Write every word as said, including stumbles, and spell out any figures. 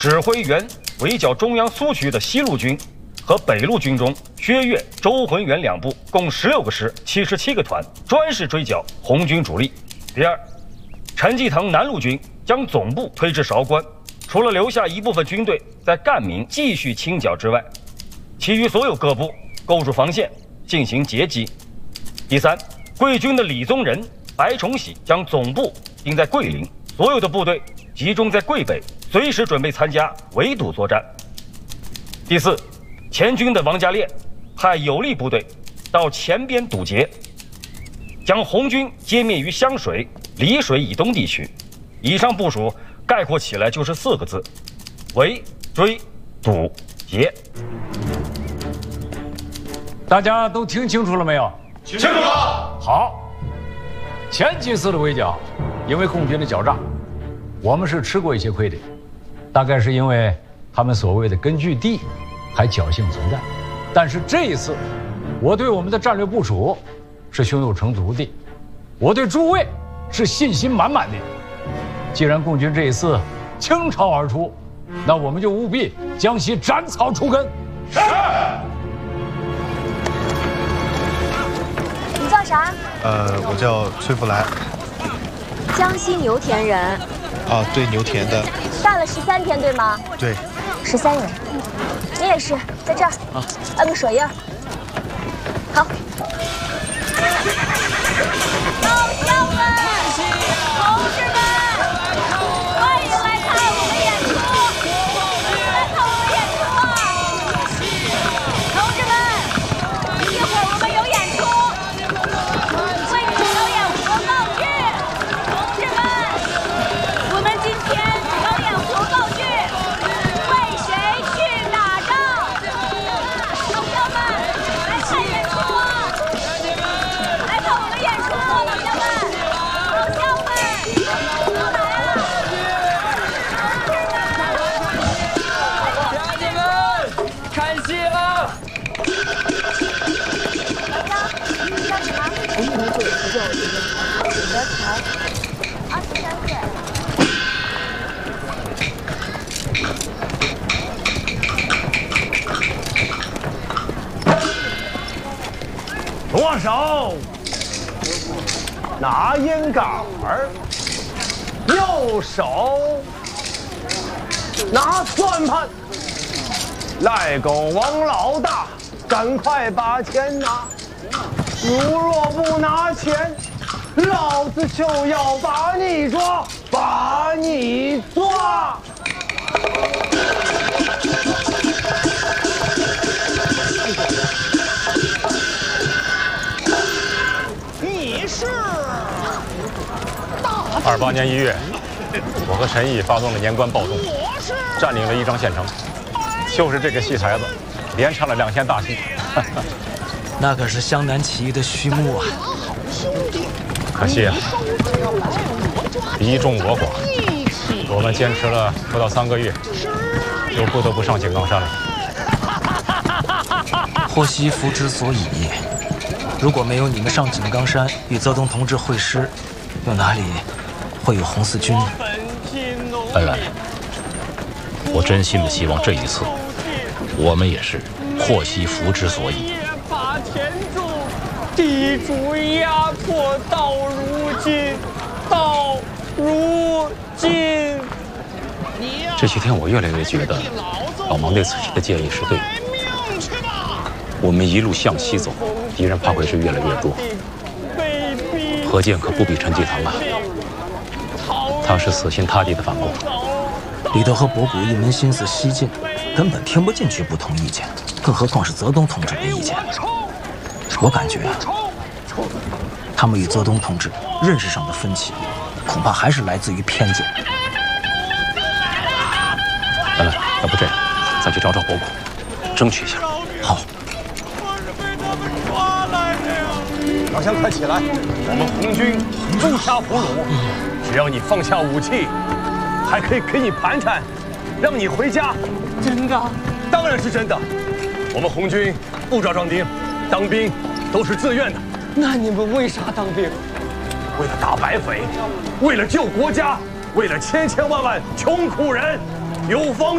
指挥原围剿中央苏区的西路军和北路军中薛岳、周浑元两部共十六个师、七十七个团，专事追剿红军主力。第二，陈济棠南路军将总部推至韶关，除了留下一部分军队在赣明继续清剿之外，其余所有各部构筑防线进行截击。第三，桂军的李宗仁、白崇禧将总部定在桂林，所有的部队集中在桂北，随时准备参加围堵作战。第四，前军的王家烈派有力部队到前边堵截，将红军歼灭于湘水、丽水以东地区。以上部署概括起来就是四个字：围、追、堵、截。 大家都听清楚了没有？ 清楚了。 好，前几次的围剿，因为共军的狡诈，我们是吃过一些亏的，大概是因为他们所谓的根据地还侥幸存在。但是这一次，我对我们的战略部署是胸有成竹的，我对诸位是信心满满的。既然共军这一次倾巢而出，那我们就务必将其斩草除根。 是。 你叫啥？ 呃，我叫崔福来。 江西牛田人。 啊，对，牛田的。 干了十三天，对吗？ 对。 十三人。你也是，在这儿。啊。按个手印。好。老乡们，同志们，欢迎来看我们演出，来看我们演出啊！同志们，一会儿我们有演出，为你们表演活报剧。同志们，我们今天表演活报剧，为谁去打仗？老乡们，来看演出啊！来看我们演出，老乡们，老乡们，都来啊！ 乡亲们，看戏了！ 老乡，你叫什么？我一名字十六，许德才，二十三岁。 左手拿烟杆儿，右手拿算盘。赖狗王老大，赶快把钱拿！如若不拿钱，老子就要把你抓，把你抓！你是？ 二八年一月，我和陈毅发动了年关暴动，占领了宜章县城。就是这个戏台子，连唱了两天大戏。 那可是湘南起义的序幕啊！ 可惜啊，敌众我寡，我们坚持了不到三个月，就不得不上井冈山了。 祸兮福之所以，如果没有你们上井冈山与泽东同志会师，又哪里会有红四军呢？ 恩来，我真心的希望这一次，我们也是祸兮福之所以。 把田住，地主压迫到如今，到如今。 这些天我越来越觉得，老毛对此时的建议是对的。我们一路向西走，敌人怕会是越来越多。何健可不比陈济棠啊，他是死心塌地的反攻。 李德和博古一门心思西进，根本听不进去不同意见，更何况是泽东同志的意见。我感觉啊，他们与泽东同志认识上的分歧，恐怕还是来自于偏见。 来来，要不这样，咱去找找博古，争取一下。 好。 老乡，快起来！我们红军诛杀俘虏，只要你放下武器，还可以给你盘缠，让你回家。 真的？ 当然是真的。我们红军不招壮丁，当兵都是自愿的。 那你们为啥当兵？ 为了打白匪，为了救国家，为了千千万万穷苦人，有方。